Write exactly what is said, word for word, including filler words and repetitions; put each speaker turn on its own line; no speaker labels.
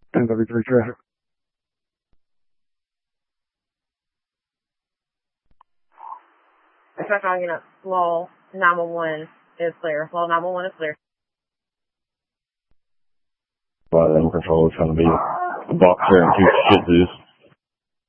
ten thirty-three traffic.
I tried calling up Law nine one one is clear. Law nine one one is clear.
Well, then control is going to be a boxer and two shih tzus.